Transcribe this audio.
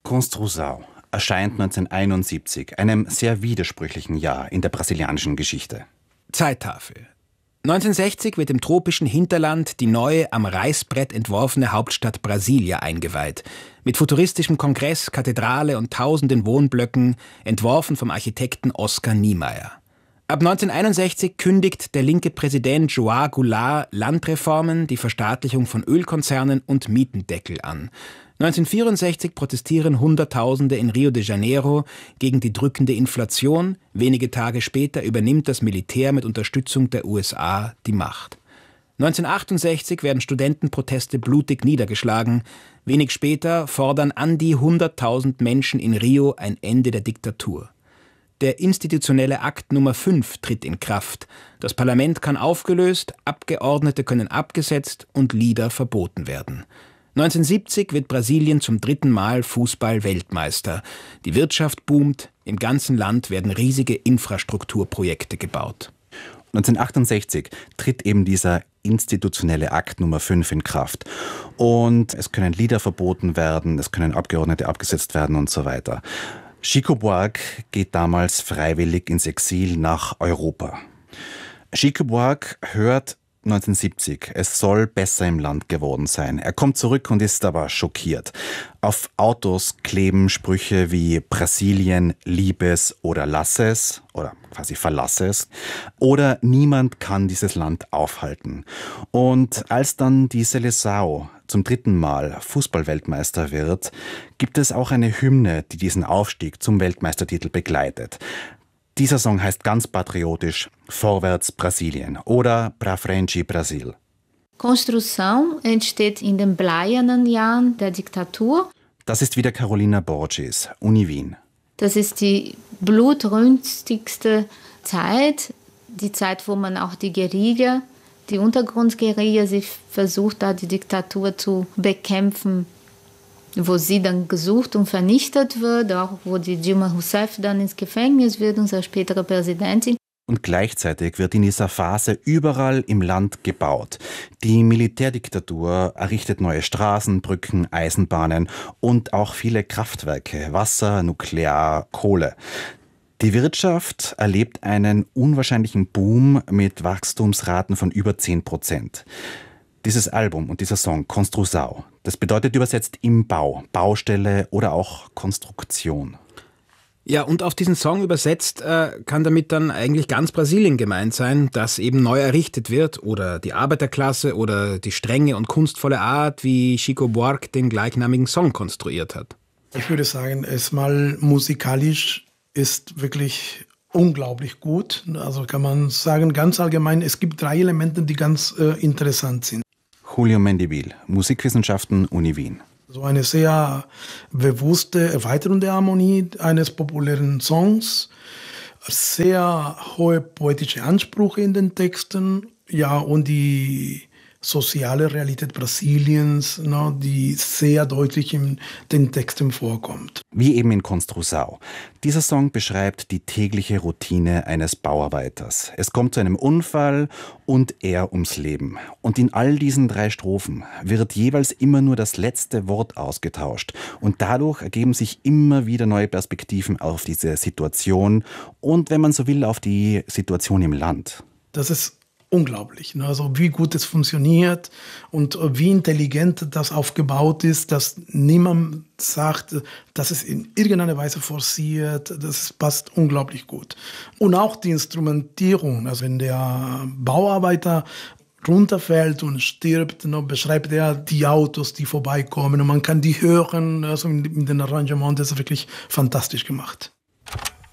Construção erscheint 1971, einem sehr widersprüchlichen Jahr in der brasilianischen Geschichte. Zeittafel. 1960 wird im tropischen Hinterland die neue, am Reißbrett entworfene Hauptstadt Brasilia eingeweiht. Mit futuristischem Kongress, Kathedrale und tausenden Wohnblöcken, entworfen vom Architekten Oscar Niemeyer. Ab 1961 kündigt der linke Präsident João Goulart Landreformen, die Verstaatlichung von Ölkonzernen und Mietendeckel an. 1964 protestieren Hunderttausende in Rio de Janeiro gegen die drückende Inflation. Wenige Tage später übernimmt das Militär mit Unterstützung der USA die Macht. 1968 werden Studentenproteste blutig niedergeschlagen. Wenig später fordern an die 100.000 Menschen in Rio ein Ende der Diktatur. Der institutionelle Akt Nummer 5 tritt in Kraft. Das Parlament kann aufgelöst, Abgeordnete können abgesetzt und Lieder verboten werden. 1970 wird Brasilien zum 3. Mal Fußball-Weltmeister. Die Wirtschaft boomt, im ganzen Land werden riesige Infrastrukturprojekte gebaut. 1968 tritt eben dieser institutionelle Akt Nummer 5 in Kraft. Und es können Lieder verboten werden, es können Abgeordnete abgesetzt werden und so weiter. Chico Buarque geht damals freiwillig ins Exil nach Europa. Chico Buarque hört 1970, es soll besser im Land geworden sein. Er kommt zurück und ist aber schockiert. Auf Autos kleben Sprüche wie Brasilien, lieb es oder lass es oder quasi verlass es. Oder niemand kann dieses Land aufhalten. Und als dann die Seleção zum 3. Mal Fußballweltmeister wird, gibt es auch eine Hymne, die diesen Aufstieg zum Weltmeistertitel begleitet. Dieser Song heißt ganz patriotisch Vorwärts Brasilien oder Pra frente Brasil. Construção entsteht in den bleiernen Jahren der Diktatur. Das ist wieder Carolina Borges, Uni Wien. Das ist die blutrünstigste Zeit, die Zeit, wo man auch die Guerilla, die Untergrundguerilla, sie versucht, da die Diktatur zu bekämpfen, wo sie dann gesucht und vernichtet wird, auch wo die Dilma Rousseff dann ins Gefängnis wird, unsere spätere Präsidentin. Und gleichzeitig wird in dieser Phase überall im Land gebaut. Die Militärdiktatur errichtet neue Straßen, Brücken, Eisenbahnen und auch viele Kraftwerke, Wasser, Nuklear, Kohle. Die Wirtschaft erlebt einen unwahrscheinlichen Boom mit Wachstumsraten von über 10%. Dieses Album und dieser Song, Construção, das bedeutet übersetzt im Bau, Baustelle oder auch Konstruktion. Ja, und auf diesen Song übersetzt kann damit dann eigentlich ganz Brasilien gemeint sein, das eben neu errichtet wird oder die Arbeiterklasse oder die strenge und kunstvolle Art, wie Chico Buarque den gleichnamigen Song konstruiert hat. Ich würde sagen, erstmal musikalisch ist wirklich unglaublich gut. Also kann man sagen, ganz allgemein, es gibt 3 Elemente, die ganz interessant sind. Julio Mendivil, Musikwissenschaften, Uni Wien. So eine sehr bewusste Erweiterung der Harmonie eines populären Songs, sehr hohe poetische Ansprüche in den Texten, ja, und die soziale Realität Brasiliens, die sehr deutlich in den Texten vorkommt. Wie eben in Construção. Dieser Song beschreibt die tägliche Routine eines Bauarbeiters. Es kommt zu einem Unfall und er ums Leben. Und in all diesen 3 Strophen wird jeweils immer nur das letzte Wort ausgetauscht. Und dadurch ergeben sich immer wieder neue Perspektiven auf diese Situation und, wenn man so will, auf die Situation im Land. Das ist unglaublich, also wie gut es funktioniert und wie intelligent das aufgebaut ist, dass niemand sagt, dass es in irgendeiner Weise forciert, das passt unglaublich gut. Und auch die Instrumentierung, also wenn der Bauarbeiter runterfällt und stirbt, beschreibt er die Autos, die vorbeikommen und man kann die hören, also in den Arrangements, das ist wirklich fantastisch gemacht.